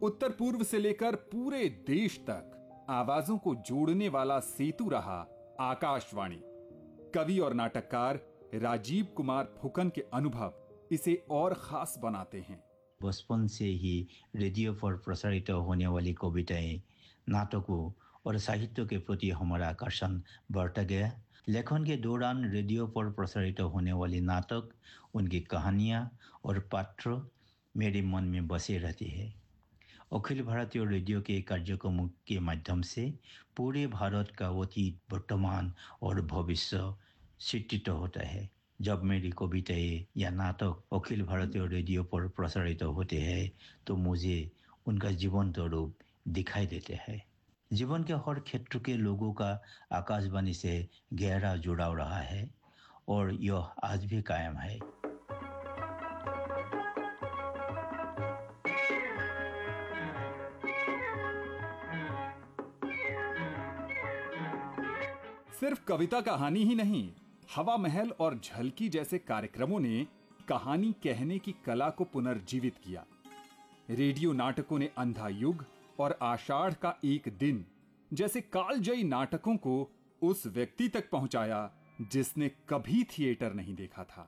उत्तर पूर्व से लेकर पूरे देश तक आवाजों को जोड़ने वाला सेतु रहा आकाशवाणी। कवि और नाटककार राजीव कुमार फुकन के अनुभव इसे और खास बनाते हैं। बचपन से ही रेडियो पर प्रसारित होने वाली कविताएं, नाटकों और साहित्य के प्रति हमारा आकर्षण बढ़ता गया। लेखन के दौरान रेडियो पर प्रसारित होने वाली नाटक, उनकी कहानियां और पात्र मेरे मन में बसे रहते हैं। अखिल भारतीय रेडियो के कार्यक्रमों के माध्यम से पूरे भारत का अतीत, वर्तमान और भविष्य चित्रित होता है। जब मेरी कविताएं या नाटक अखिल भारतीय रेडियो पर प्रसारित होते हैं तो मुझे उनका जीवंत रूप दिखाई देते हैं। जीवन के हर क्षेत्र के लोगों का आकाशवाणी से गहरा जुड़ाव रहा है और यह आज भी कायम है। सिर्फ कविता कहानी ही नहीं, हवा महल और झलकी जैसे कार्यक्रमों ने कहानी कहने की कला को पुनर्जीवित किया। रेडियो नाटकों ने अंधा युग और आषाढ़ का एक दिन जैसे कालजयी नाटकों को उस व्यक्ति तक पहुंचाया जिसने कभी थिएटर नहीं देखा था।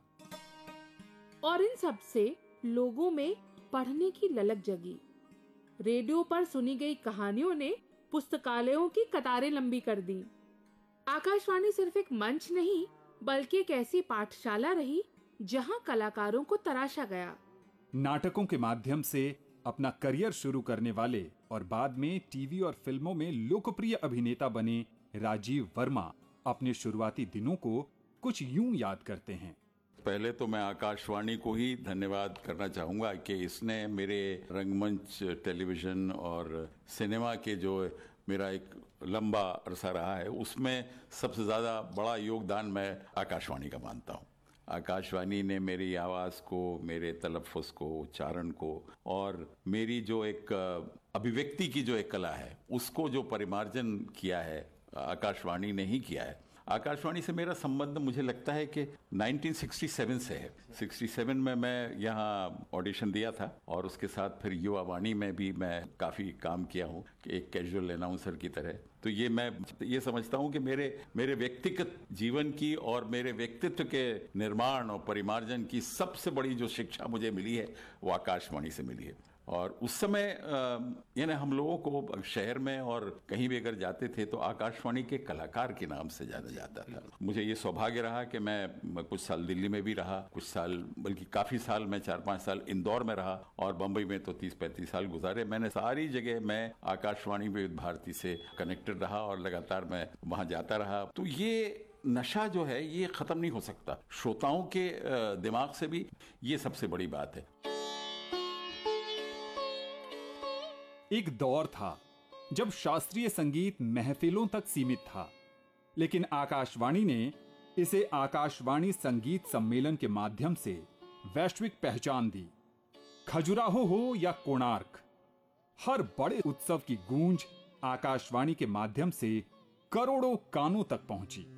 और इन सब से लोगों में पढ़ने की ललक जगी। रेडियो पर सुनी गई कहानियों ने पुस्तकालयों की कतारें लंबी कर दी। आकाशवाणी सिर्फ एक मंच नहीं बल्कि एक ऐसी पाठशाला रही जहां कलाकारों को तराशा गया। नाटकों के माध्यम से अपना करियर शुरू करने वाले और बाद में टीवी और फिल्मों में लोकप्रिय अभिनेता बने राजीव वर्मा अपने शुरुआती दिनों को कुछ यूं याद करते हैं। पहले तो मैं आकाशवाणी को ही धन्यवाद करना चाहूंगा कि इसने मेरे रंगमंच, टेलीविजन और सिनेमा के जो मेरा एक लंबा अरसा रहा है उसमें सबसे ज़्यादा बड़ा योगदान मैं आकाशवाणी का मानता हूँ। आकाशवाणी ने मेरी आवाज़ को, मेरे तलफ़्फ़ुज़ को, उच्चारण को और मेरी जो एक अभिव्यक्ति की जो एक कला है उसको जो परिमार्जन किया है आकाशवाणी ने ही किया है। आकाशवाणी से मेरा संबंध मुझे लगता है कि 1967 से है। 67 में मैं यहाँ ऑडिशन दिया था और उसके साथ फिर युवा वाणी में भी मैं काफ़ी काम किया हूँ एक कैजुअल अनाउंसर की तरह। तो ये मैं ये समझता हूँ कि मेरे व्यक्तिगत जीवन की और मेरे व्यक्तित्व के निर्माण और परिमार्जन की सबसे बड़ी जो शिक्षा मुझे मिली है वो आकाशवाणी से मिली है। और उस समय यानी हम लोगों को शहर में और कहीं भी अगर जाते थे तो आकाशवाणी के कलाकार के नाम से जाना जाता था। मुझे ये सौभाग्य रहा कि मैं कुछ साल दिल्ली में भी रहा, कुछ साल बल्कि काफ़ी साल मैं 4-5 साल इंदौर में रहा और बम्बई में तो 30-35 साल गुजारे। मैंने सारी जगह मैं आकाशवाणी विविध भारती से कनेक्टेड रहा और लगातार मैं वहाँ जाता रहा। तो ये नशा जो है ये ख़त्म नहीं हो सकता। श्रोताओं के दिमाग से भी ये सबसे बड़ी बात है। एक दौर था जब शास्त्रीय संगीत महफिलों तक सीमित था, लेकिन आकाशवाणी ने इसे आकाशवाणी संगीत सम्मेलन के माध्यम से वैश्विक पहचान दी। खजुराहो हो या कोणार्क, हर बड़े उत्सव की गूंज आकाशवाणी के माध्यम से करोड़ों कानों तक पहुंची।